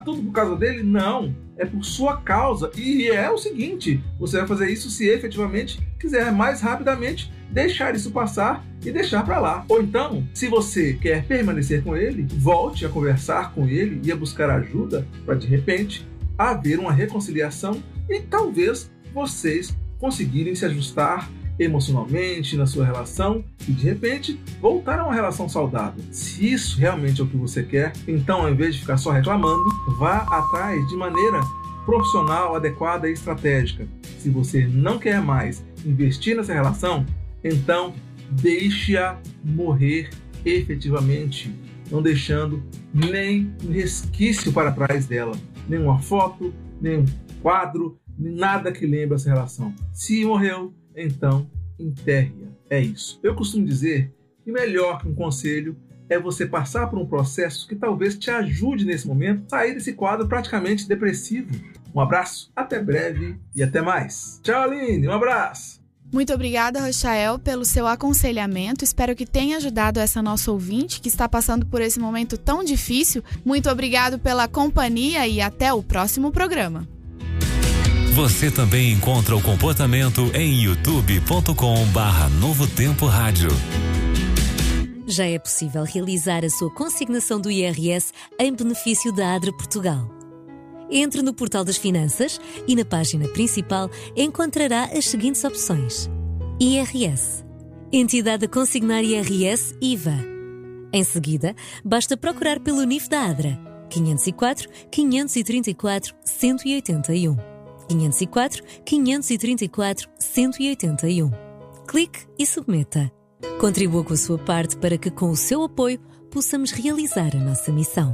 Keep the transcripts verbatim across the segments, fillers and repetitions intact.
tudo por causa dele? Não, é por sua causa. E é o seguinte, você vai fazer isso se efetivamente quiser mais rapidamente deixar isso passar e deixar para lá. Ou então, se você quer permanecer com ele, volte a conversar com ele e a buscar ajuda para, de repente, haver uma reconciliação e talvez vocês conseguirem se ajustar emocionalmente na sua relação e, de repente, voltar a uma relação saudável. Se isso realmente é o que você quer, então, ao invés de ficar só reclamando, vá atrás de maneira profissional, adequada e estratégica. Se você não quer mais investir nessa relação, então deixe-a morrer efetivamente, não deixando nem um resquício para trás dela, nem uma foto, nem um quadro, nada que lembre essa relação. Se morreu, então enterre-a. É isso. Eu costumo dizer que melhor que um conselho é você passar por um processo que talvez te ajude nesse momento a sair desse quadro praticamente depressivo. Um abraço, até breve e até mais. Tchau, Aline, um abraço. Muito obrigada, Rochael, pelo seu aconselhamento. Espero que tenha ajudado essa nossa ouvinte que está passando por esse momento tão difícil. Muito obrigado pela companhia e até o próximo programa. Você também encontra o comportamento em youtube ponto com barra Novo Tempo Rádio. Já é possível realizar a sua consignação do I R S em benefício da ADRA Portugal. Entre no portal das finanças e na página principal encontrará as seguintes opções: I R S, Entidade a consignar I R S I V A. Em seguida, basta procurar pelo N I F da ADRA quinhentos e quatro, quinhentos e trinta e quatro, cento e oitenta e um. quinhentos e quatro, quinhentos e trinta e quatro, cento e oitenta e um. Clique e submeta. Contribua com a sua parte para que, com o seu apoio, possamos realizar a nossa missão.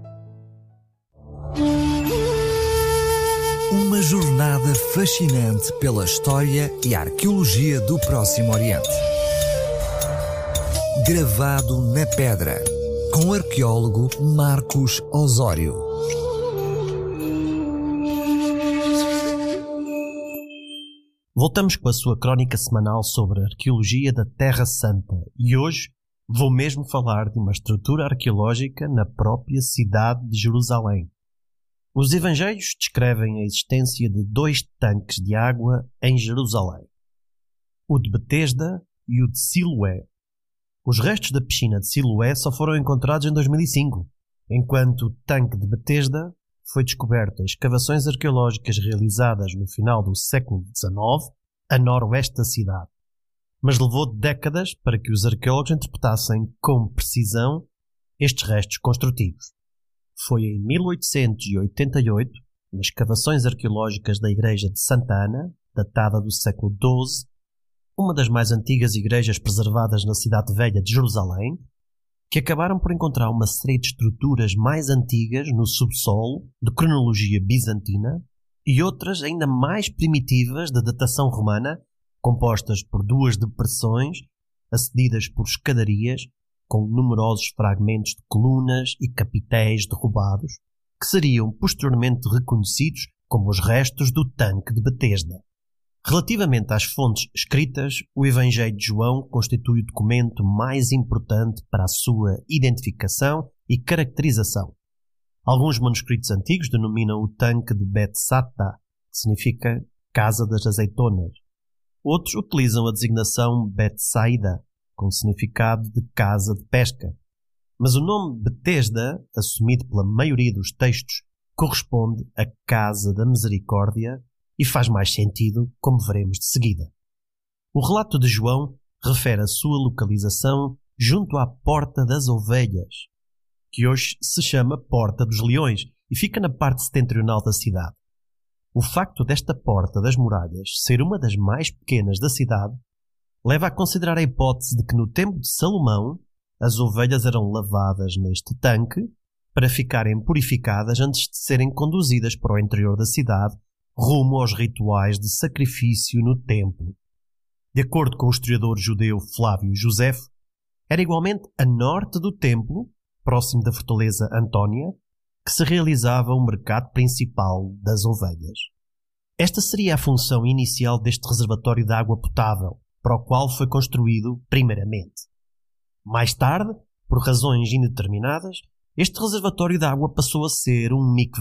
Uma jornada fascinante pela história e arqueologia do Próximo Oriente. Gravado na pedra, com o arqueólogo Marcos Osório. Voltamos com a sua crónica semanal sobre a arqueologia da Terra Santa e hoje vou mesmo falar de uma estrutura arqueológica na própria cidade de Jerusalém. Os evangelhos descrevem a existência de dois tanques de água em Jerusalém, o de Betesda e o de Siloé. Os restos da piscina de Siloé só foram encontrados em dois mil e cinco, enquanto o tanque de Betesda foi descoberto em escavações arqueológicas realizadas no final do século dezenove, a noroeste da cidade. Mas levou décadas para que os arqueólogos interpretassem com precisão estes restos construtivos. Foi em mil oitocentos e oitenta e oito, nas escavações arqueológicas da igreja de Santa Ana, datada do século doze, uma das mais antigas igrejas preservadas na cidade velha de Jerusalém, que acabaram por encontrar uma série de estruturas mais antigas no subsolo, de cronologia bizantina, e outras ainda mais primitivas de datação romana, compostas por duas depressões, acedidas por escadarias, com numerosos fragmentos de colunas e capitéis derrubados, que seriam posteriormente reconhecidos como os restos do tanque de Betesda. Relativamente às fontes escritas, o Evangelho de João constitui o documento mais importante para a sua identificação e caracterização. Alguns manuscritos antigos denominam o tanque de Betsata, que significa Casa das Azeitonas. Outros utilizam a designação Betsaida, com significado de casa de pesca. Mas o nome Betesda, assumido pela maioria dos textos, corresponde a Casa da Misericórdia e faz mais sentido, como veremos de seguida. O relato de João refere a sua localização junto à Porta das Ovelhas, que hoje se chama Porta dos Leões e fica na parte setentrional da cidade. O facto desta Porta das Muralhas ser uma das mais pequenas da cidade leva a considerar a hipótese de que no tempo de Salomão as ovelhas eram lavadas neste tanque para ficarem purificadas antes de serem conduzidas para o interior da cidade rumo aos rituais de sacrifício no templo. De acordo com o historiador judeu Flávio Josefo, era igualmente a norte do templo, próximo da fortaleza Antónia, que se realizava o mercado principal das ovelhas. Esta seria a função inicial deste reservatório de água potável, para o qual foi construído primeiramente. Mais tarde, por razões indeterminadas, Este reservatório de água passou a ser um mikvé